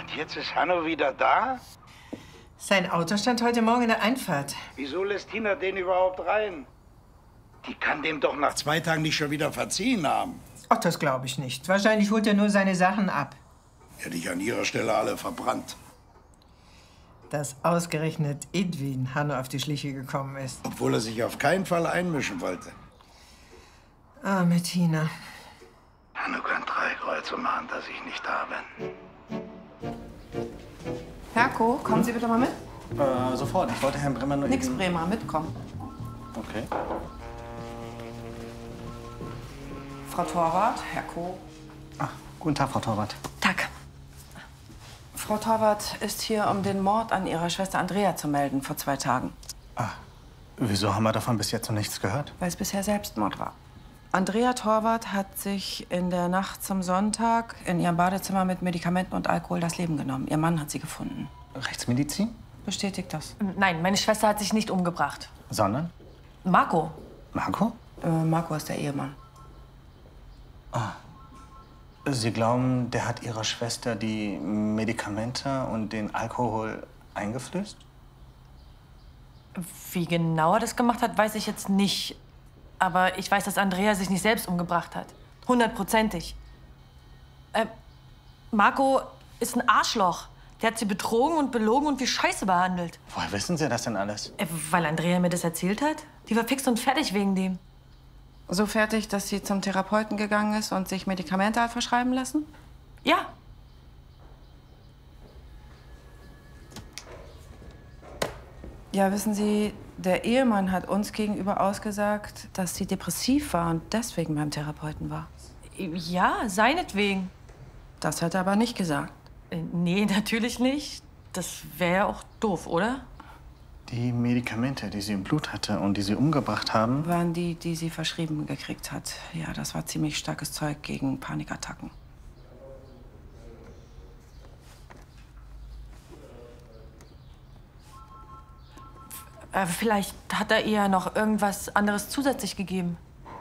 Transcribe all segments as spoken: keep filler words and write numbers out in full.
Und jetzt ist Hanno wieder da? Sein Auto stand heute Morgen in der Einfahrt. Wieso lässt Tina den überhaupt rein? Die kann dem doch nach zwei Tagen nicht schon wieder verziehen haben. Ach, das glaube ich nicht. Wahrscheinlich holt er nur seine Sachen ab. Hätte ich an ihrer Stelle alle verbrannt. Dass ausgerechnet Edwin Hanno auf die Schliche gekommen ist. Obwohl er sich auf keinen Fall einmischen wollte. Arme Tina. Hanno kann drei Kreuze machen, dass ich nicht da bin. Herko, kommen Sie bitte mal mit. Äh, sofort. Ich wollte Herrn Bremer nur Nix eben... Bremer, mitkommen. Okay. Frau Torwart, Herko. Ach, guten Tag, Frau Torwart. Tag. Frau Torwart ist hier, um den Mord an ihrer Schwester Andrea zu melden, vor zwei Tagen. Ah, wieso haben wir davon bis jetzt noch nichts gehört? Weil es bisher Selbstmord war. Andrea Torwart hat sich in der Nacht zum Sonntag in ihrem Badezimmer mit Medikamenten und Alkohol das Leben genommen. Ihr Mann hat sie gefunden. Rechtsmedizin? Bestätigt das. Nein, meine Schwester hat sich nicht umgebracht. Sondern? Marco. Marco? Äh, Marco ist der Ehemann. Ah. Sie glauben, der hat Ihrer Schwester die Medikamente und den Alkohol eingeflößt? Wie genau er das gemacht hat, weiß ich jetzt nicht. Aber ich weiß, dass Andrea sich nicht selbst umgebracht hat. Hundertprozentig. Äh, Marco ist ein Arschloch. Der hat sie betrogen und belogen und wie Scheiße behandelt. Woher wissen Sie das denn alles? Äh, weil Andrea mir das erzählt hat. Die war fix und fertig wegen dem. So fertig, dass sie zum Therapeuten gegangen ist und sich Medikamente hat verschreiben lassen? Ja. Ja, wissen Sie, der Ehemann hat uns gegenüber ausgesagt, dass sie depressiv war und deswegen beim Therapeuten war. Ja, seinetwegen. Das hat er aber nicht gesagt. Äh, nee, natürlich nicht. Das wäre ja auch doof, oder? Die Medikamente, die sie im Blut hatte und die sie umgebracht haben... Waren die, die sie verschrieben gekriegt hat. Ja, das war ziemlich starkes Zeug gegen Panikattacken. Äh, vielleicht hat er ihr noch irgendwas anderes zusätzlich gegeben.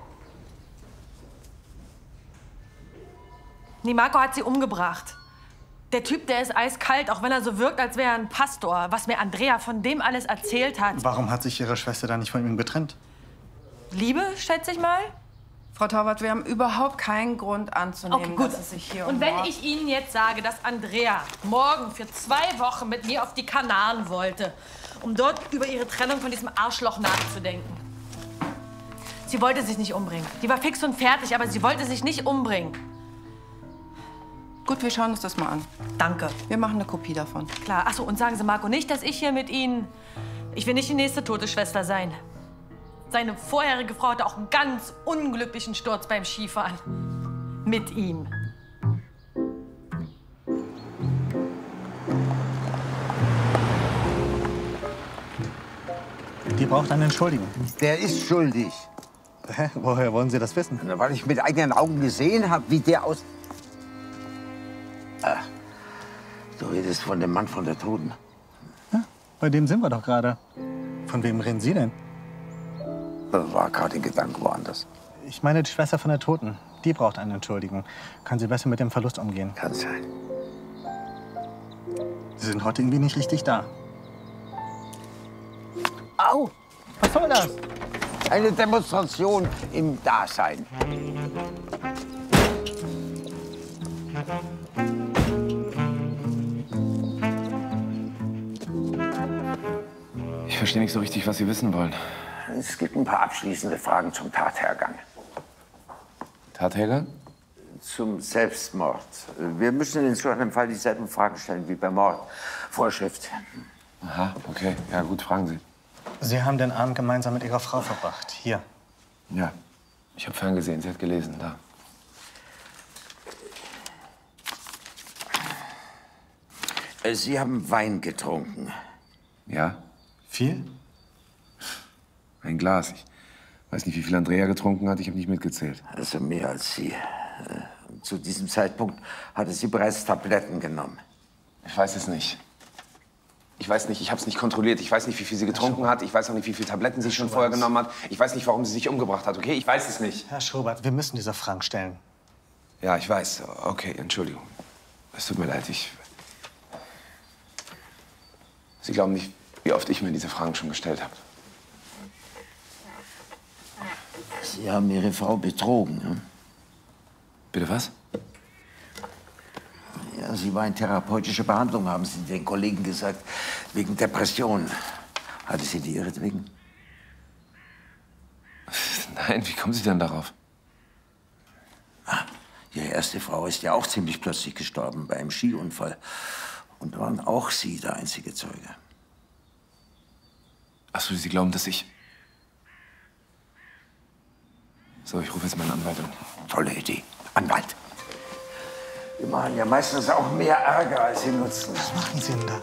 Nee, Marco hat sie umgebracht. Der Typ, der ist eiskalt, auch wenn er so wirkt, als wäre er ein Pastor. Was mir Andrea von dem alles erzählt hat. Warum hat sich Ihre Schwester dann nicht von ihm getrennt? Liebe, schätze ich mal. Frau Torwart, wir haben überhaupt keinen Grund anzunehmen, Okay, gut. dass es sich hier um Und wenn Mord- ich Ihnen jetzt sage, dass Andrea morgen für zwei Wochen mit mir auf die Kanaren wollte, um dort über ihre Trennung von diesem Arschloch nachzudenken. Sie wollte sich nicht umbringen. Die war fix und fertig, aber sie wollte sich nicht umbringen. Gut, wir schauen uns das mal an. Danke. Wir machen eine Kopie davon. Klar. Ach so, und sagen Sie Marco nicht, dass ich hier mit Ihnen... Ich will nicht die nächste tote Schwester sein. Seine vorherige Frau hatte auch einen ganz unglücklichen Sturz beim Skifahren. Mit ihm. Die braucht eine Entschuldigung. Der ist schuldig. Hä? Woher wollen Sie das wissen? Na, weil ich mit eigenen Augen gesehen habe, wie der aus... Ah, du redest von dem Mann von der Toten. Ja, bei dem sind wir doch gerade. Von wem reden Sie denn? Das war gerade in Gedanken woanders. Ich meine die Schwester von der Toten. Die braucht eine Entschuldigung. Kann sie besser mit dem Verlust umgehen. Kann sein. Sie sind heute irgendwie nicht richtig da. Au! Was soll das? Eine Demonstration im Dasein. Ich verstehe nicht so richtig, was Sie wissen wollen. Es gibt ein paar abschließende Fragen zum Tathergang. Tathergang? Zum Selbstmord. Wir müssen in so einem Fall dieselben Fragen stellen wie beim Mord. Vorschrift. Aha, okay. Ja, gut, fragen Sie. Sie haben den Abend gemeinsam mit Ihrer Frau verbracht. Hier. Ja, ich habe ferngesehen. Sie hat gelesen. Da. Sie haben Wein getrunken. Ja? Viel? Ein Glas. Ich weiß nicht, wie viel Andrea getrunken hat. Ich habe nicht mitgezählt. Also mehr als Sie. Zu diesem Zeitpunkt hatte sie bereits Tabletten genommen. Ich weiß es nicht. Ich weiß nicht, ich habe es nicht kontrolliert. Ich weiß nicht, wie viel sie getrunken hat. Ich weiß auch nicht, wie viele Tabletten sie schon vorher genommen hat. Ich weiß nicht, warum sie sich umgebracht hat, okay? Ich weiß es nicht. Herr Schobert, wir müssen diese Fragen stellen. Ja, ich weiß. Okay, Entschuldigung. Es tut mir leid, ich... Sie glauben nicht, wie oft ich mir diese Fragen schon gestellt habe. Sie haben Ihre Frau betrogen, ne? Bitte was? Ja, sie war in therapeutischer Behandlung, haben Sie den Kollegen gesagt, wegen Depression. Hatte sie die ihretwegen? Nein, wie kommen Sie denn darauf? Ah, Ihre erste Frau ist ja auch ziemlich plötzlich gestorben bei einem Skiunfall. Und waren auch Sie der einzige Zeuge. Ach so, Sie glauben, dass ich... So, ich rufe jetzt meinen Anwalt an. Tolle Idee. Anwalt. Wir machen ja meistens auch mehr Ärger, als sie nutzen. Was machen Sie denn da?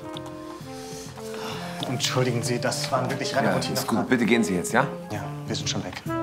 Entschuldigen Sie, das waren wirklich reine Ja, Routine. ist gut. Bitte gehen Sie jetzt, ja? Ja, wir sind schon weg.